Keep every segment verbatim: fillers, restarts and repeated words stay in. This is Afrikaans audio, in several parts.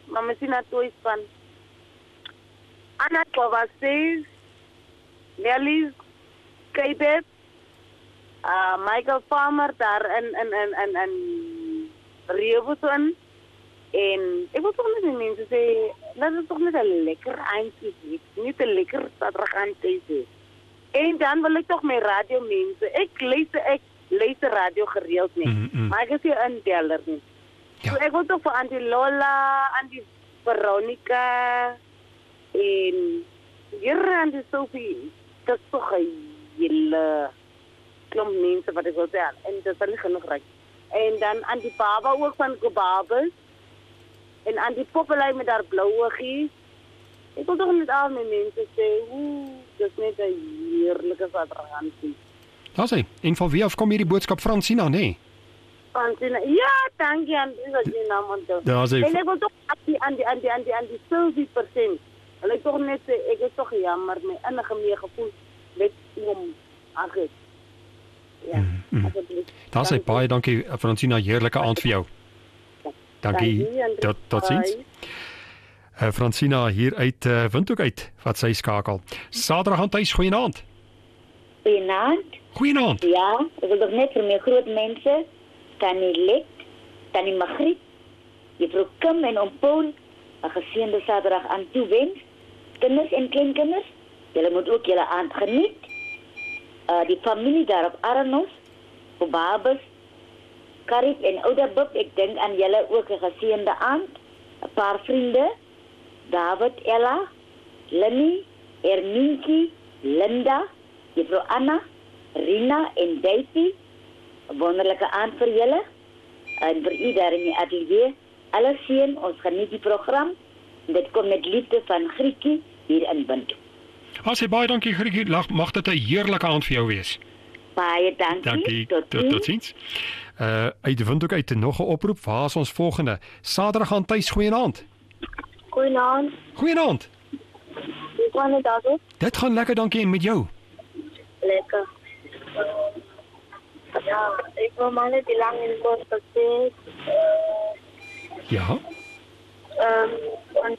Mama Sina Toys van Anna Kovacs, Nelly's Kaibet, uh, Michael Farmer daar in in in in in Rehoboth. En ik wil toch met de mensen zeggen, dat is toch niet een lekker eindje, niet een lekker sadragant deze. En dan wil ik toch met radio mensen, ik lees, ik lees de radio gereeld niet, mm -hmm. maar ik is hier een teller niet. Ja. So, ik wil toch voor Auntie Lola, Auntie Veronica, en hier Auntie Sophie, dat is toch een hele klomp mensen wat ik wil zeggen, en dat is niet genoeg recht. En dan Auntie Baba ook van Gobabes. En aan die poppelijn met haar blauwe gies. Ik wil toch niet al mijn mensen zeggen, oeh, dat is net een heerlijke sadragantie. Dat is hij. En van wie af kom hierdie boodskap? Francina, nee? Francina, ja, dank je, Andries, dat je naam onthoudt. Dat is hij. En ik wil toch aan die, aan die, aan die, aan die, aan die Sylvie percent. En ik toch net zeggen, ik is toch jammer, mijn enige meer gevoel met om agit. Ja, mm, mm. alsjeblieft. Dat is hij, baie dankie, Francina, heerlijke aand vir jou. Dankie, tot, tot ziens. Uh, Francina hier uit uh, Windhoek uit, wat sy skakel. Saterdag aan thuis, goeienaand. Goeienaand. Goeienaand. Ja, ek wil nog net vir my groot mense, Tannie Lek, Tannie Magriet, Juffrou Kim en Oom Paul, 'n geseënde Saterdag aan toewens. Kinders en kleinkinders, julle moet ook julle aand geniet. Uh, die familie daar op Arnos, op Babes, Karib en Ouderbub, ek dink aan julle ook 'n geseënde aand. 'n Paar vriende, David, Ella, Lenny, Ermientjie, Linda, Juffrou Anna, Rina en Daisy. 'n Wonderlike aand vir julle. En vir u daar in die ateljee, alle seën, ons geniet die program. En dit kom met liefde van Grietjie hier in Windhoek. As jy baie dankie Grietjie, mag dit 'n heerlike aand vir jou wees. Baie dankie. Dankie. Tot, tot, tot ziens. Uh, uit Windhoek uit nog 'n oproep. Waar is ons volgende? Saterdag aan thuis, goeienaand. Goeienaand. Goeienaand. Hoe gaan dit daar? Dit gaan lekker, dankie, en met jou? Lekker. Ja, ik wil maar net die lang in het bos passeert. Uh, ja? Um, want,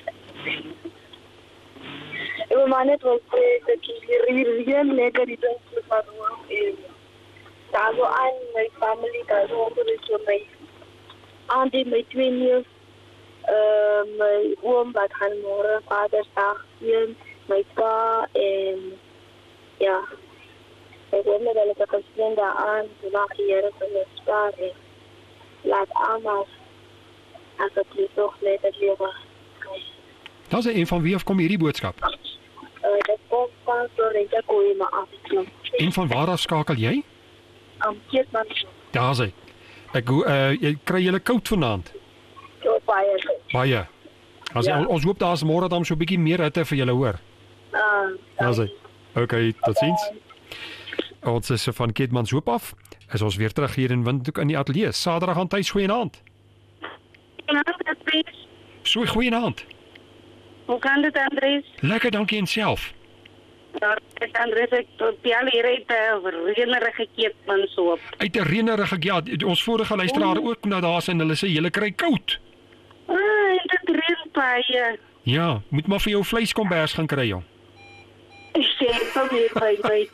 ik wil maar net wel zeggen dat ik hier heel lekker die dingen van doe. Daar zo aan mijn familie, daar zo onder is mijn auntie, mijn twee neefs, uh, mijn oom, wat gaan morgen, vadersdag, mijn pa en ja. Ik wil met dat ik een vriend aan, zodat je hier van je spaar en laat allemaal als het je toch net het leven. Dat is een van wie of kom hierdie boodskap? Uh, dat komt van Florida Kooi me af. En van waar af skakel jy? Um, Keetman. Daar is hy. Ek, uh, jy kry julle koud vanaand? Ja, baie. Baie. As, ja. Ons hoop daar is môre dan so 'n bietjie meer hitte vir julle hoor. Uh, daar is hy. Okay, tot ziens. Ons is van Keetmanshoop af. Is ons weer terug hier in Windhoek in die ateljee. Saterdag aan thuis, goeienaand. Goeienaand, Andries. So, goeienaand. Hoe kan dit, Andries? Lekker, dankie en self. Ja, Andries, ek bel hier uit 'n reënerige Keetmanshoop. Uit 'n reënerige, ja, ons vorige luisteraar oh. ook nou daar is en hulle sê julle kry koud. Ah, en dit reën baie. Ja, moet maar vir jou vleiskombers gaan kry, jong. Ek sê, kom hier by my.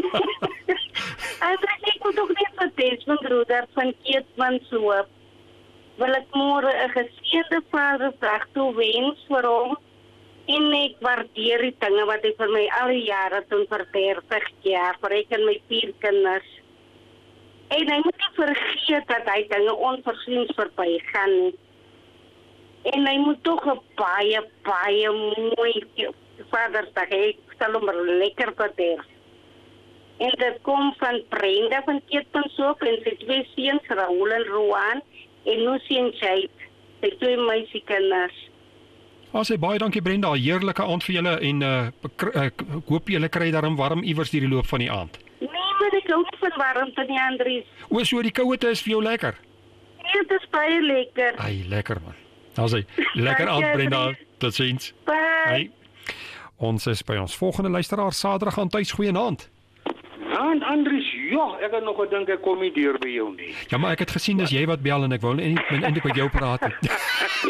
Andries, ek moet ook net vir Desmond Broeder van Keetmanshoop. Wil ek môre 'n geseënde Vadersdag toewens vir hom. En ek waardeer die dinge wat hy vir my al die jare doen vir dertig jaar, vir ek en my vier kinders. En hy moet nie vergeet dat hy dinge onverziens verby gaan nie. En hy moet toch 'n baie, baie mooi Vadersdag hê. Ek sal hom lekker bederf. En dit kom van Brenda van Keetmanshoop en sy twee seuns, Raoul en Roan, en Lucy en Jade, sy twee meisiekinders. As jy baie dankie Brenda, heerlike aand vir julle en uh, ek hoop julle kry daarom warm iewers deur die loop van die aand. Nee, maar ek hou nie van warmte nie, Andries. O, so die kouete is vir jou lekker? Nee, dit is baie lekker. Ai, lekker man. Dan sê, lekker aand Brenda, tot ziens. Bye. Hey. Ons is by ons volgende luisteraar Saterdag aan thuis, goeienaand. Ja, Andries, ja, ek het nog gedink ek kom nie deur by jou nie. Ja, maar ek het gesien dis jy wat bel en ek wou eintlik met jou praat.